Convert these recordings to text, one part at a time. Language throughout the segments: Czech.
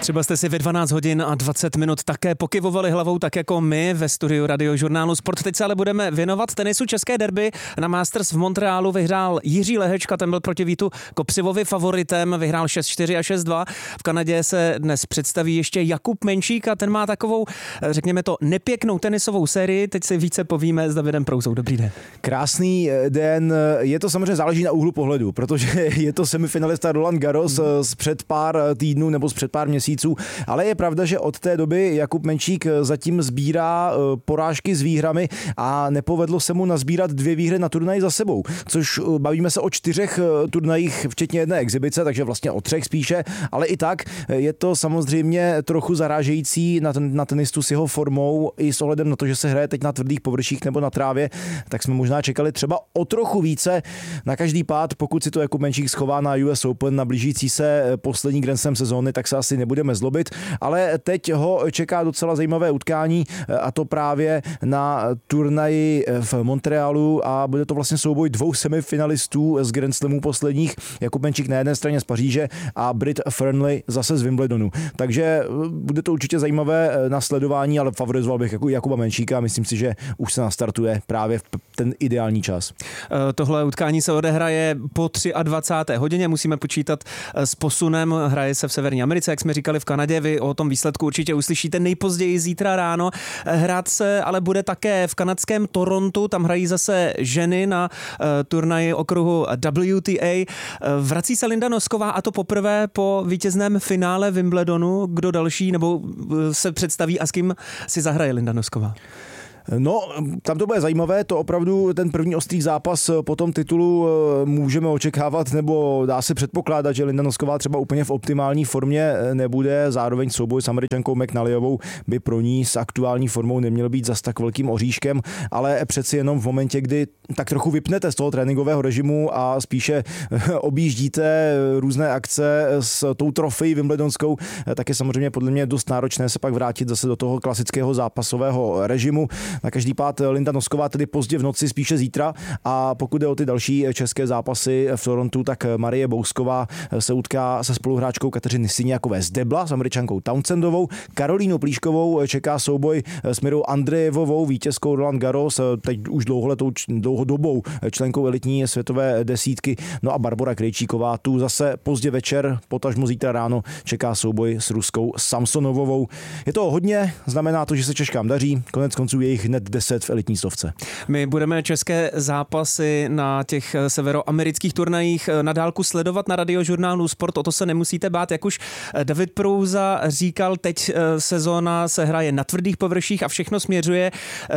Třeba jste si ve 12 hodin a 20 minut také pokyvovali hlavou, tak jako my ve studiu Radiožurnálu Sport. Teď se ale budeme věnovat tenisu. České derby na Masters v Montrealu vyhrál Jiří Lehečka, ten byl proti Vítu Kopřivovi favoritem, vyhrál 6-4 a 6-2. V Kanadě se dnes představí ještě Jakub Menšík a ten má takovou, řekněme to, nepěknou tenisovou sérii. Teď si více povíme s Davidem Prouzou. Dobrý den. Krásný den. Je to samozřejmě záleží na úhlu pohledu, protože je to semifinalista Roland Garros z před pár týdnů nebo z před pár měsíců, ale je pravda, že od té doby Jakub Menšík zatím sbírá porážky s výhrami a nepovedlo se mu nazbírat 2 výhry na turnaji za sebou, což bavíme se o 4 turnajích, včetně jedné exibice, takže vlastně o 3 spíše, ale i tak je to samozřejmě trochu zarážející na tenistu s jeho formou i s ohledem na to, že se hraje teď na tvrdých površích nebo na trávě, tak jsme možná čekali třeba o trochu více na každý pád, pokud si to Jakub Menšík schová na US Open, na blížící se poslední Grand Slam sezóny, tak se asi nebudeme zlobit, ale teď ho čeká docela zajímavé utkání a to právě na turnaji v Montrealu a bude to vlastně souboj 2 semifinalistů z Grand Slamů posledních, Jakub Menšík na jedné straně z Paříže a Brit Fearnley zase z Wimbledonu. Takže bude to určitě zajímavé nasledování, ale favorizoval bych Jakuba Menšíka a myslím si, že už se nastartuje právě v ten ideální čas. Tohle utkání se odehraje po 23. hodině, musíme počítat s posunem, hraje se v Severní Americe, jak jsme říkali v Kanadě, vy o tom výsledku určitě uslyšíte nejpozději zítra ráno. Hrát se ale bude také v kanadském Torontu, tam hrají zase ženy na turnaji okruhu WTA. Vrací se Linda Nosková a to poprvé po vítězném finále Wimbledonu. Kdo další nebo se představí a s kým si zahraje Linda Nosková? No, tam to bude zajímavé, to opravdu ten první ostrý zápas po tom titulu můžeme očekávat, nebo dá se předpokládat, že Linda Nosková třeba úplně v optimální formě nebude, zároveň souboj s Američankou McNallyovou by pro ní s aktuální formou neměl být zas tak velkým oříškem, ale přeci jenom v momentě, kdy tak trochu vypnete z toho tréninkového režimu a spíše objíždíte různé akce s tou trofejí wimbledonskou, tak je samozřejmě podle mě dost náročné se pak vrátit zase do toho klasického zápasového režimu. Na každý pád Linda Nosková tedy pozdě v noci, spíše zítra, a pokud jde o ty další české zápasy v Torontu, tak Marie Bousková se utká se spoluhráčkou Kateřiny Syniakové z Debla, s Američankou Townsendovou. Karolínu Plíškovou čeká souboj s Mirou Andrejevovou, vítězkou Roland Garros, teď už dlouhodobou členkou elitní světové desítky. No a Barbora Krejčíková, tu zase pozdě večer, potažmo zítra ráno, čeká souboj s Ruskou Samsonovovou. Je to hodně, znamená to, že se Češkám daří, konec konců je jich hned 10 v elitní stovce. My budeme české zápasy na těch severoamerických turnajích na dálku sledovat na Radiožurnálu Sport, o to se nemusíte bát, jak už David Prouza říkal, teď sezóna se hraje na tvrdých površích a všechno směřuje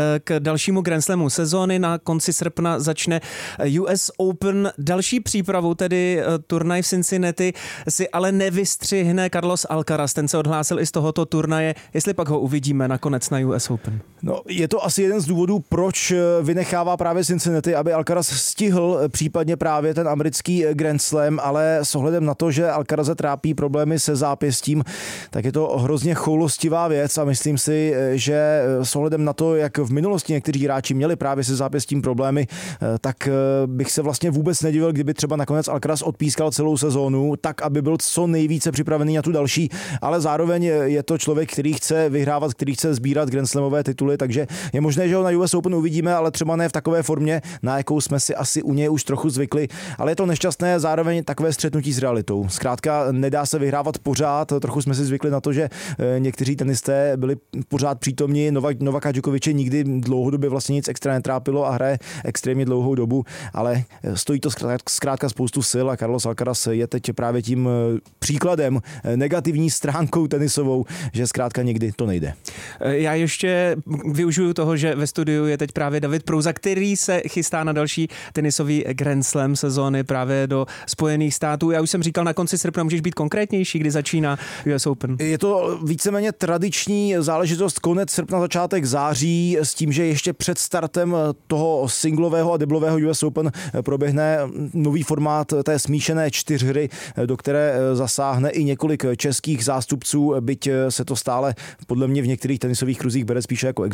k dalšímu Grand Slamu sezóny. Na konci srpna začne US Open. Další přípravu, tedy turnaj v Cincinnati, si ale nevystřihne Carlos Alcaraz, ten se odhlásil i z tohoto turnaje, jestli pak ho uvidíme nakonec na US Open. No, je to asi jeden z důvodů, proč vynechává právě Cincinnati, aby Alcaraz stihl případně právě ten americký Grand Slam, ale s ohledem na to, že Alcaraze trápí problémy se zápěstím, tak je to hrozně choulostivá věc a myslím si, že s ohledem na to, jak v minulosti někteří hráči měli právě se zápěstím problémy, tak bych se vlastně vůbec nedivil, kdyby třeba nakonec Alcaraz odpískal celou sezónu, tak aby byl co nejvíce připravený na tu další, ale zároveň je to člověk, který chce vyhrávat, který chce sbírat Grand Slamové tituly, takže je možné, že ho na US Open uvidíme, ale třeba ne v takové formě, na jakou jsme si asi u něj už trochu zvykli, ale je to nešťastné, zároveň takové střetnutí s realitou. Zkrátka nedá se vyhrávat pořád, trochu jsme si zvykli na to, že někteří tenisté byli pořád přítomní, Novaka Djokoviče nikdy dlouhodobě vlastně nic extra netrápilo a hraje extrémně dlouhou dobu, ale stojí to zkrátka spoustu sil a Carlos Alcaraz je teď právě tím příkladem, negativní stránkou tenisovou, že zkrátka někdy to nejde. Já ještě využiju toho, že ve studiu je teď právě David Prouza, který se chystá na další tenisový Grand Slam sezóny právě do Spojených států. Já už jsem říkal, na konci srpna můžeš být konkrétnější, kdy začíná US Open. Je to víceméně tradiční záležitost konec srpna, začátek září, s tím, že ještě před startem toho singlového a deblového US Open proběhne nový formát té smíšené 4hry, do které zasáhne i několik českých zástupců, byť se to stále podle mě v některých tenisových kruzích bere spíše jako exibice než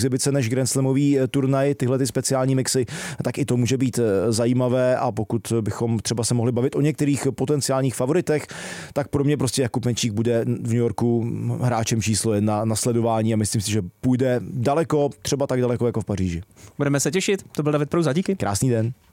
než Grand Slamový turnaj, tyhle ty speciální mixy, tak i to může být zajímavé a pokud bychom třeba se mohli bavit o některých potenciálních favoritech, tak pro mě prostě Jakub Menčík bude v New Yorku hráčem číslo 1 na sledování a myslím si, že půjde daleko, třeba tak daleko jako v Paříži. Budeme se těšit. To byl David Prouza, díky. Krásný den.